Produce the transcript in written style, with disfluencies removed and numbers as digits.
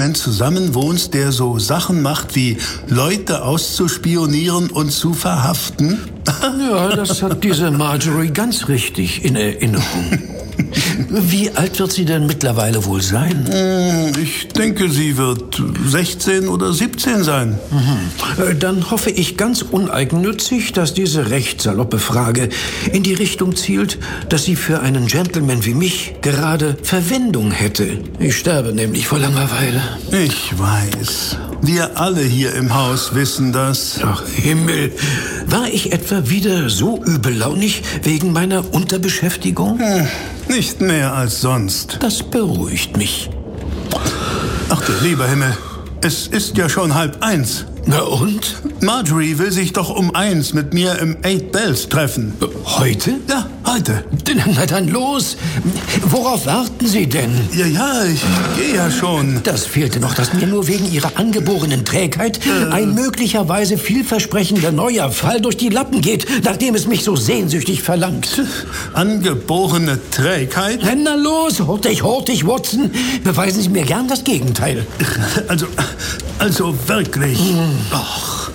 Moment zusammen wohnst, der so Sachen macht wie Leute auszuspionieren und zu verhaften? Ja, das hat diese Marjorie ganz richtig in Erinnerung. Wie alt wird sie denn mittlerweile wohl sein? Ich denke, sie wird 16 oder 17 sein. Dann hoffe ich ganz uneigennützig, dass diese recht saloppe Frage in die Richtung zielt, dass sie für einen Gentleman wie mich gerade Verwendung hätte. Ich sterbe nämlich vor Langeweile. Ich weiß. Wir alle hier im Haus wissen das. Ach Himmel, war ich etwa wieder so übellaunig wegen meiner Unterbeschäftigung? Nicht mehr als sonst. Das beruhigt mich. Ach du lieber Himmel, es ist ja schon 12:30. Na und? Marjorie will sich doch um 1 mit mir im Eight Bells treffen. Heute? Ja, heute. Na dann los. Worauf warten Sie denn? Ja, ich gehe ja schon. Das fehlte noch, dass mir nur wegen Ihrer angeborenen Trägheit ein möglicherweise vielversprechender neuer Fall durch die Lappen geht, nachdem es mich so sehnsüchtig verlangt. Angeborene Trägheit? Na los, hurtig, Watson. Beweisen Sie mir gern das Gegenteil. Also wirklich. Ach.